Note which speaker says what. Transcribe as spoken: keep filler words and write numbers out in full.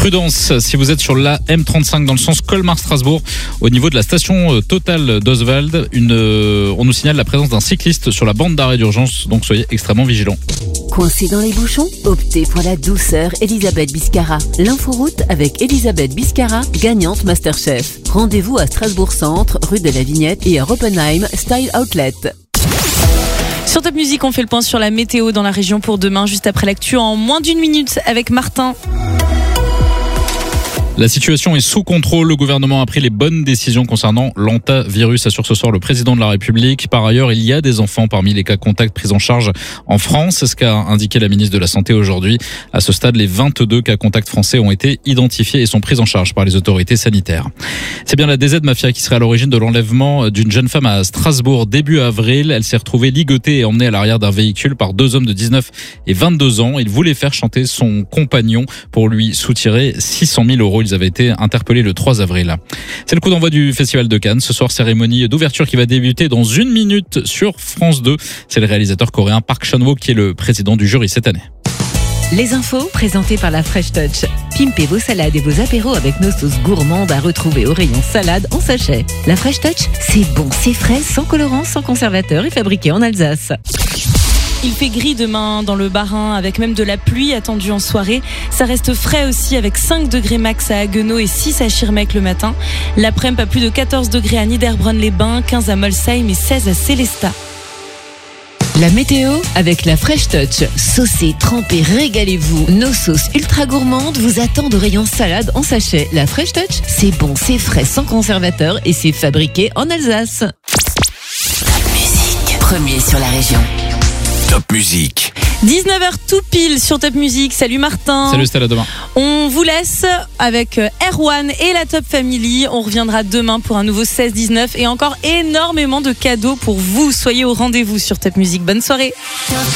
Speaker 1: Prudence si vous êtes sur la M trente-cinq dans le sens Colmar-Strasbourg au niveau de la station Total d'Oswald. Une, euh, on nous signale la présence d'un cycliste sur la bande d'arrêt d'urgence, donc soyez extrêmement vigilants.
Speaker 2: Coincé dans les bouchons? Optez pour la douceur Elisabeth Biscara. L'inforoute avec Elisabeth Biscara, gagnante Masterchef. Rendez-vous à Strasbourg Centre, rue de la Vignette et à Oppenheim Style Outlet.
Speaker 3: Sur Top Music, on fait le point sur la météo dans la région pour demain, juste après l'actu en moins d'une minute avec Martin.
Speaker 1: La situation est sous contrôle. Le gouvernement a pris les bonnes décisions concernant l'hantavirus, assure ce soir le président de la République. Par ailleurs, il y a des enfants parmi les cas contacts pris en charge en France. C'est ce qu'a indiqué la ministre de la Santé aujourd'hui. À ce stade, les vingt-deux cas contacts français ont été identifiés et sont pris en charge par les autorités sanitaires. C'est bien la D Z Mafia qui serait à l'origine de l'enlèvement d'une jeune femme à Strasbourg début avril. Elle s'est retrouvée ligotée et emmenée à l'arrière d'un véhicule par deux hommes de dix-neuf et vingt-deux ans. Ils voulaient faire chanter son compagnon pour lui soutirer six cent mille euros. Ils avaient été interpellés le trois avril. C'est le coup d'envoi du Festival de Cannes. Ce soir, cérémonie d'ouverture qui va débuter dans une minute sur France deux. C'est le réalisateur coréen Park Chan-wook qui est le président du jury cette année.
Speaker 2: Les infos présentées par la Fresh Touch. Pimpez vos salades et vos apéros avec nos sauces gourmandes à retrouver au rayon salade en sachet. La Fresh Touch, c'est bon, c'est frais, sans colorant, sans conservateur et fabriqué en Alsace.
Speaker 3: Il fait gris demain dans le Bas-Rhin avec même de la pluie attendue en soirée. Ça reste frais aussi avec cinq degrés max à Haguenau et six à Schirmeck le matin. L'après-midi, pas plus de quatorze degrés à Niederbronn-les-Bains, quinze à Molsheim et seize à Sélestat.
Speaker 2: La météo avec la Fresh Touch. Saucez, trempez, régalez-vous. Nos sauces ultra gourmandes vous attendent au rayon salade en sachet. La Fresh Touch, c'est bon, c'est frais, sans conservateur et c'est fabriqué en Alsace. Top Music, premier sur la région.
Speaker 4: Top Music.
Speaker 3: dix-neuf heures tout pile sur Top Music. Salut Martin.
Speaker 1: Salut Stella, demain.
Speaker 3: On vous laisse avec Erwan et la Top Family. On reviendra demain pour un nouveau seize dix-neuf et encore énormément de cadeaux pour vous. Soyez au rendez-vous sur Top Music. Bonne soirée.